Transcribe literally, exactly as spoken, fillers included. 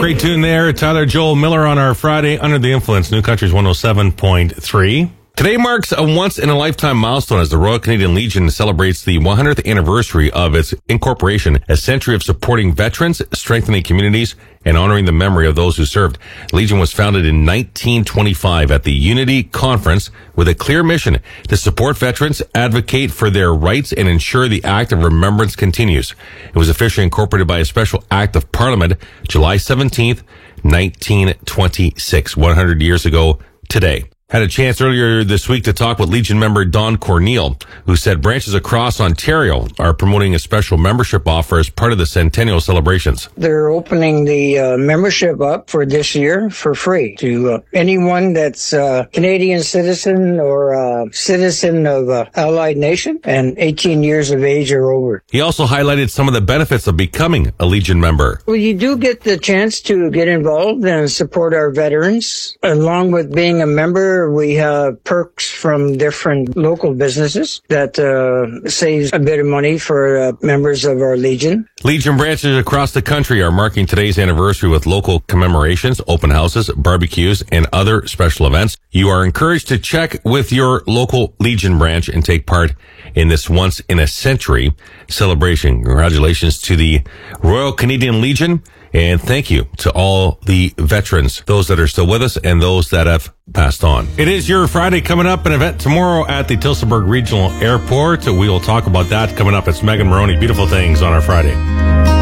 Great tune there. Tyler Joel Miller on our Friday Under the Influence, New Country's one oh seven point three. Today marks a once-in-a-lifetime milestone as the Royal Canadian Legion celebrates the one hundredth anniversary of its incorporation, a century of supporting veterans, strengthening communities, and honoring the memory of those who served. Legion was founded in nineteen twenty-five at the Unity Conference with a clear mission to support veterans, advocate for their rights, and ensure the act of remembrance continues. It was officially incorporated by a special act of Parliament July seventeenth, nineteen twenty-six, one hundred years ago today. Had a chance earlier this week to talk with Legion member Don Corneal, who said branches across Ontario are promoting a special membership offer as part of the centennial celebrations. They're opening the uh, membership up for this year for free to uh, anyone that's a Canadian citizen or a citizen of an allied nation and eighteen years of age or over. He also highlighted some of the benefits of becoming a Legion member. Well, you do get the chance to get involved and support our veterans. Along with being a member, we have perks from different local businesses that uh, saves a bit of money for uh, members of our Legion. Legion branches across the country are marking today's anniversary with local commemorations, open houses, barbecues, and other special events. You are encouraged to check with your local Legion branch and take part in this once-in-a-century celebration. Congratulations to the Royal Canadian Legion, and thank you to all the veterans, those that are still with us and those that have passed on. It is your Friday coming up, an event tomorrow at the Tillsonburg Regional Airport. We will talk about that coming up. It's Megan Maroney, Beautiful Things on our Friday.